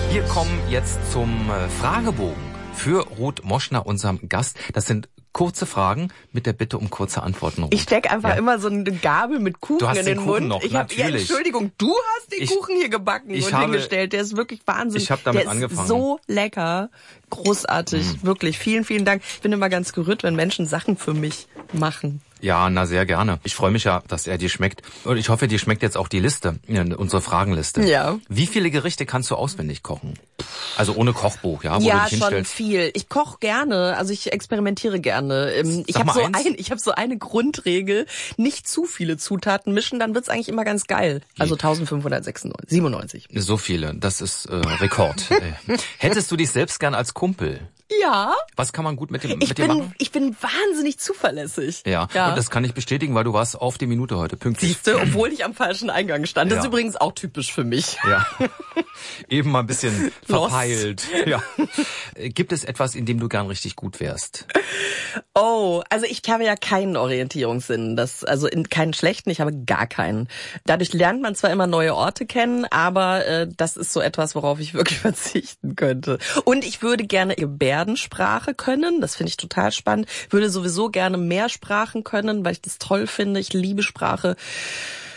Wir kommen jetzt zum Fragebogen für Ruth Moschner, unserem Gast. Das sind kurze Fragen mit der Bitte um kurze Antworten. Ruth. Ich stecke einfach immer so eine Gabel mit Kuchen in den Mund. Noch, Entschuldigung, du hast den Kuchen hier gebacken und hingestellt. Der ist wirklich Wahnsinn. Ich habe damit angefangen. Der ist so lecker, großartig, wirklich. Vielen, vielen Dank. Ich bin immer ganz gerührt, wenn Menschen Sachen für mich machen. Ja, na sehr gerne. Ich freue mich ja, dass er dir schmeckt. Und ich hoffe, dir schmeckt jetzt auch die Liste, unsere Fragenliste. Ja. Wie viele Gerichte kannst du auswendig kochen? Also ohne Kochbuch, ja? Wo ja, du dich schon viel. Ich koche gerne, also ich experimentiere gerne. Ich habe so eine Grundregel, nicht zu viele Zutaten mischen, dann wird's eigentlich immer ganz geil. Also 1597. So viele, das ist Rekord. Hättest du dich selbst gern als Kumpel? Ja. Was kann man gut mit dir machen? Ich bin wahnsinnig zuverlässig. Ja, und das kann ich bestätigen, weil du warst auf die Minute heute pünktlich. Siehst du, obwohl ich am falschen Eingang stand. Das ist übrigens auch typisch für mich. Ja, eben mal ein bisschen verpeilt. Ja. Gibt es etwas, in dem du gern richtig gut wärst? Oh, also ich habe ja keinen Orientierungssinn. Keinen schlechten, ich habe gar keinen. Dadurch lernt man zwar immer neue Orte kennen, aber das ist so etwas, worauf ich wirklich verzichten könnte. Und ich würde gerne Gebärdensprache können, das finde ich total spannend. Würde sowieso gerne mehr Sprachen können, weil ich das toll finde. Ich liebe Sprache.